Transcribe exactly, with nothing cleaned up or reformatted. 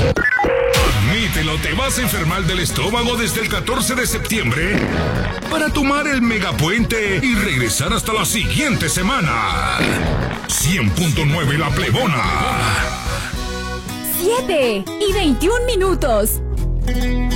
Admítelo, te vas a enfermar del estómago desde el catorce de septiembre para tomar el megapuente y regresar hasta la siguiente semana. cien punto nueve La Plebona. siete y veintiún minutos.